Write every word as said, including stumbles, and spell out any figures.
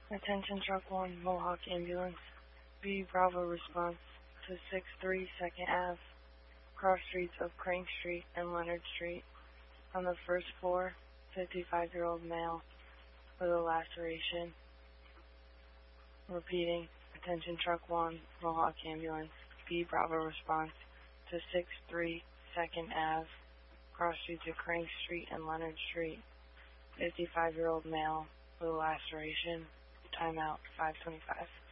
Attention Truck one, Mohawk Ambulance. B Bravo response to six three second Ave, cross streets of Crank Street and Leonard Street. On the first floor, fifty-five-year-old male with a laceration. Repeating, attention Truck one, Mohawk Ambulance. B Bravo response to six three second Ave, cross streets of Crank Street and Leonard Street. fifty-five-year-old male with a laceration. Timeout, five twenty-five.